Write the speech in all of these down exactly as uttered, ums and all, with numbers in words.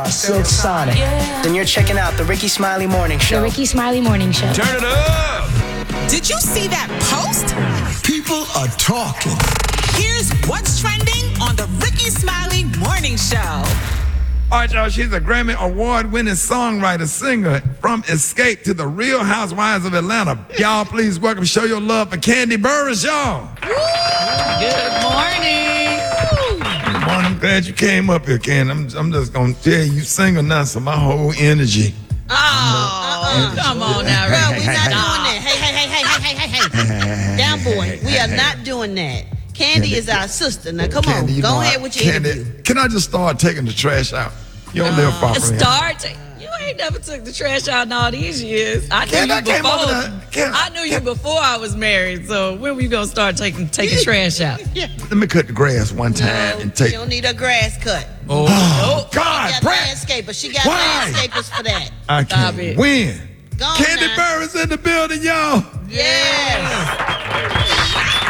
star, Silk Sonic. Yeah. Then you're checking out the Ricky Smiley Morning Show. The Ricky Smiley Morning Show. Turn it up! Did you see that post? People are talking. Here's what's trending on the Ricky Smiley Morning Show. All right, y'all, she's a Grammy Award-winning songwriter, singer from Escape to the Real Housewives of Atlanta. Y'all, please welcome, show your love for Kandi Burruss, y'all. Good morning. Good morning. I'm glad you came up here, Kandi. I'm, I'm just going to tell you, you sing enough, so my whole energy. Oh, uh-uh. Come on now, Bro, Ricky. we're not doing that. Hey, hey, hey, hey, hey, hey, hey, hey. Down, boy. We are not doing that. Kandi is our sister. Now, come Kandi, on. you Go know, ahead I- with your Kandi, interview. Can I just start taking the trash out? You don't live far from here. Start. You ain't never took the trash out in all these years. I knew Can I you came before. over there? Can- I knew you before I was married. So when were you gonna start taking taking trash out? Yeah. Let me cut the grass one time No, and take. she don't need her grass cut. Oh, Oh. God, She got Brad. landscapers. She got Why? landscapers for that. I Stop can't it. win. Go on Kandi now. Burruss in the building, y'all. Yes.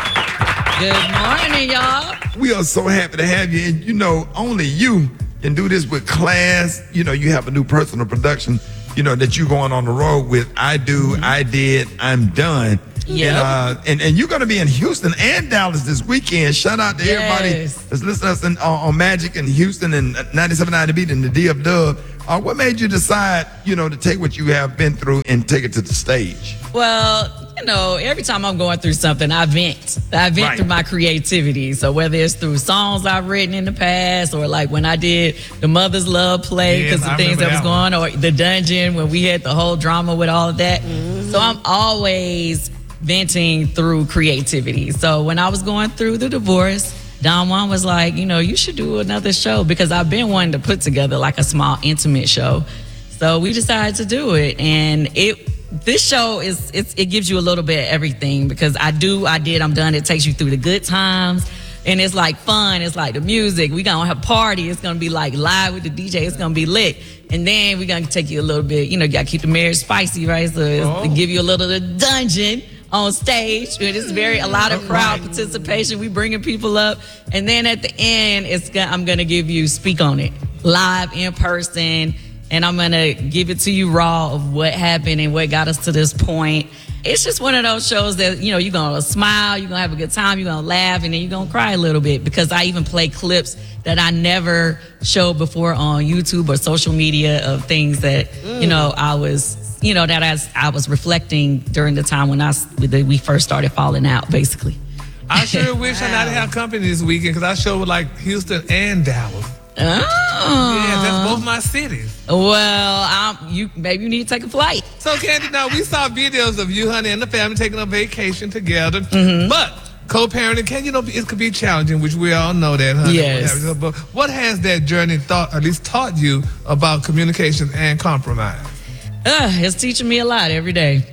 Good morning, y'all. We are so happy to have you. And you know, only you can do this with class. You know, you have a new personal production, you know, that you going on the road with. I do, I did, I'm done. Yep. And, uh, and, and you're going to be in Houston and Dallas this weekend. Shout out to everybody Yes. that's listening to us in, on, on Magic in Houston and ninety-seven point nine The Beat and the D F Dub. Uh, what made you decide, you know, to take what you have been through and take it to the stage? Well, you know, every time I'm going through something, I vent. I vent Right. through my creativity. So whether it's through songs I've written in the past, or like when I did the Mother's Love play Yes, because I of things remember that was that going on, or the Dungeon when we had the whole drama with all of that. So I'm always venting through creativity. So when I was going through the divorce, Don Juan was like, you know, you should do another show, because I've been wanting to put together like a small intimate show. So we decided to do it, and it. This show is it's, it gives you a little bit of everything, because I do, I did, I'm done. It takes you through the good times, and it's like fun. It's like the music. We gonna have a party. It's gonna be like live with the D J. It's gonna be lit, and then we're gonna take you a little bit. You know, you gotta keep the marriage spicy, right? So it's Oh. to give you a little of the dungeon on stage. It is very a lot of crowd participation. We bringing people up, and then at the end, it's gonna, I'm gonna give you speak on it live in person. And I'm gonna give it to you raw of what happened and what got us to this point. It's just one of those shows that, you know, you're gonna smile, you're gonna have a good time, you're gonna laugh, and then you're gonna cry a little bit, because I even play clips that I never showed before on YouTube or social media of things that, you know, I was, you know, that as I was reflecting during the time when I that we first started falling out, basically. I sure wish I not have company this weekend, because I showed with like Houston and Dallas. Oh. Yeah, that's both my cities. Well, um, you maybe you need to take a flight. So, Kandi, now we saw videos of you, honey, and the family taking a vacation together. Mm-hmm. But co-parenting can, you know, it could be challenging, which we all know that, honey. Yes. But what has that journey taught, at least taught you about communication and compromise? Uh, it's teaching me a lot every day.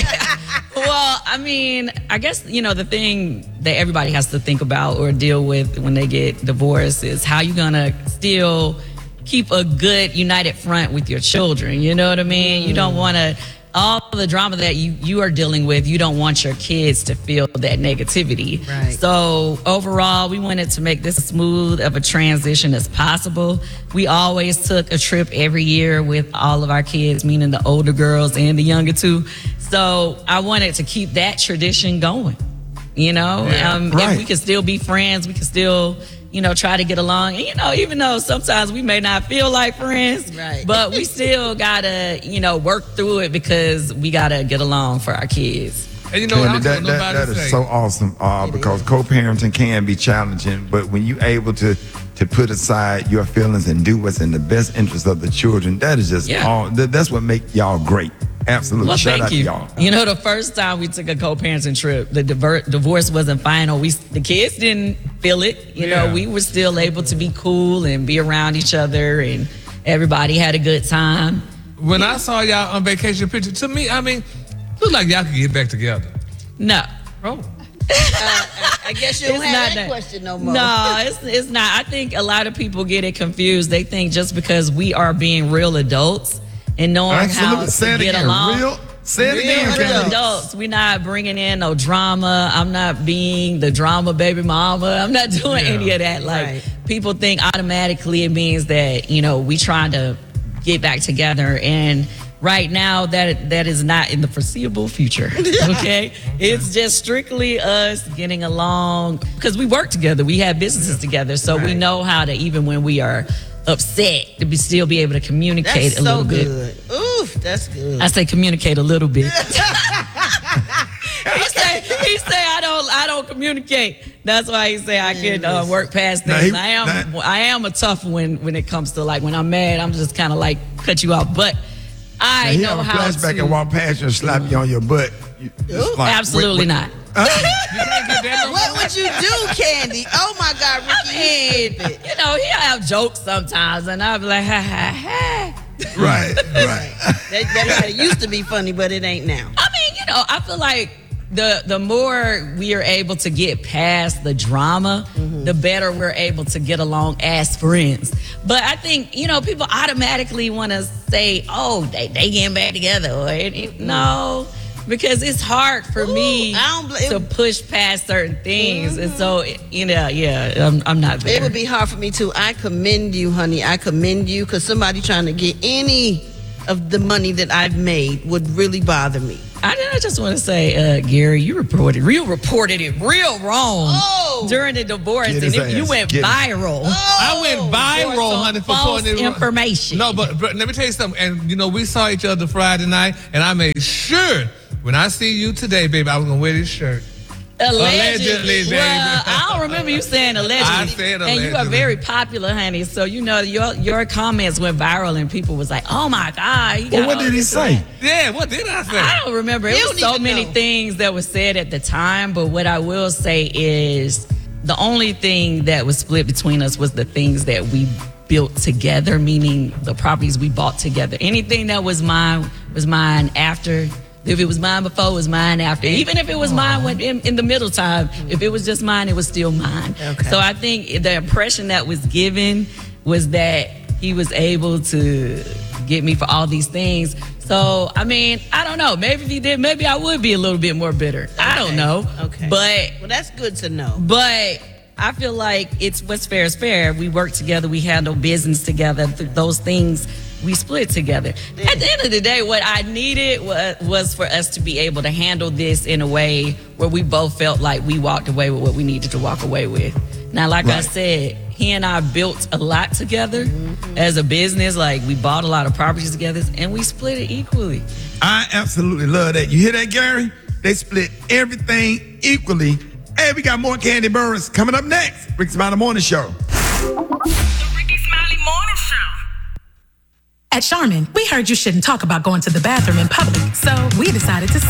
Well, I mean, I guess, you know, the thing that everybody has to think about or deal with when they get divorced is how you gonna still keep a good united front with your children. You know what I mean? Mm. You don't want to, all the drama that you, you are dealing with, you don't want your kids to feel that negativity. Right. So overall, we wanted to make this as smooth of a transition as possible. We always took a trip every year with all of our kids, meaning the older girls and the younger two. So I wanted to keep that tradition going, you know, Yeah, um, right. if we can still be friends, we can still, you know, try to get along. And, you know, even though sometimes we may not feel like friends, Right. but we still gotta, you know, work through it, because we gotta get along for our kids. And you know, I Kandi, don't that, want that, nobody that to is say. so awesome, uh, because co-parenting can be challenging, but when you're able to to put aside your feelings and do what's in the best interest of the children, that is just Yeah. all. That, that's what make y'all great. Absolutely. Well, Shout thank out you. to y'all. You know, the first time we took a co-parenting trip, the diver- divorce wasn't final. We the kids didn't feel it. You Yeah. know, we were still able to be cool and be around each other, and everybody had a good time. When I saw y'all on vacation picture, to me, I mean, looked like y'all could get back together. No. Oh. Uh, I guess you don't It's have not that, that. question no more. No, it's it's not. I think a lot of people get it confused. They think just because we are being real adults and knowing Absolutely. how Say to it get again. along. Real. Say it Real again, Real Kandi. adults. We're not bringing in no drama. I'm not being the drama baby mama. I'm not doing Yeah. any of that. Like Right. people think automatically it means that, you know, we trying to get back together. And right now, that that is not in the foreseeable future, okay? It's just strictly us getting along because we work together. We have businesses together. So Right. we know how to, even when we are upset, to be, still be able to communicate That's a little so bit. good. Oof, that's good. I say communicate a little bit. he say he say I don't I don't communicate. That's why he say I can uh, work past Now, things. he- I am now- I am a tough one when it comes to like when I'm mad. I'm just kind of like cut you off, but I he know have a how flashback to. and walk past you and slap you on your butt. You- it's like, Absolutely wait, not. wait. Uh, You can't get that no What would you do, Candy? Oh my God, I Ricky, mean, you stupid. you know, he'll have jokes sometimes, and I'll be like, ha ha ha. right, right. That, that might used to be funny, but it ain't now. I mean, you know, I feel like the the more we are able to get past the drama, Mm-hmm. the better we're able to get along as friends. But I think, you know, people automatically want to say, oh, they, they getting back together. Or it, it- no, because it's hard for Ooh, me I don't bl- to it- push past certain things. And so, you know, yeah, I'm, I'm not there. It would be hard for me too. I commend you, honey. I commend you because somebody trying to get any of the money that I've made would really bother me. I, I just want to say, uh, Gary, you reported real reported it real wrong Oh. during the divorce, Get and his it, you ass. went Get his- viral. I went viral, some honey, for false putting it wrong. information. No, but, but let me tell you something. And you know, we saw each other Friday night, and I made sure when I see you today, baby, I was gonna wear this shirt. Allegedly, Allegedly, baby. well, I don't remember you saying allegedly. I said And you are allegedly. very popular, honey. So you know your your comments went viral, and people was like, "Oh my God!" He Well, got what all did he this say? and that." Yeah, what did I say? I don't remember. It You was don't so even many know. things that was said at the time. But what I will say is the only thing that was split between us was the things that we built together, meaning the properties we bought together. Anything that was mine was mine after. If it was mine before, it was mine after. Even if it was mine when, in, in the middle time, if it was just mine, it was still mine. Okay. So I think the impression that was given was that he was able to get me for all these things. So, I mean, I don't know. Maybe if he did, maybe I would be a little bit more bitter. I don't Okay. know. Okay. But Well, that's good to know. but I feel like it's what's fair is fair. We work together. We handle business together. Th- those things we split together. At the end of the day, what I needed was, was for us to be able to handle this in a way where we both felt like we walked away with what we needed to walk away with. Now, like I Right. said, he and I built a lot together as a business. Like we bought a lot of properties together, and we split it equally. I absolutely love that. You hear that, Gary? They split everything equally. Hey, we got more Candy Burris coming up next. Rick Smiley Morning Show. The Ricky Smiley Morning Show. At Charmin, we heard you shouldn't talk about going to the bathroom in public, so we decided to